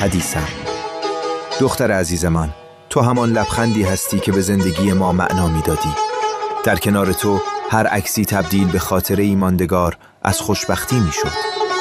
حدیثم. دختر عزیز من، تو همان لبخندی هستی که به زندگی ما معنا میدادی. در کنار تو هر عکسی تبدیل به خاطره ای ماندگار از خوشبختی میشد.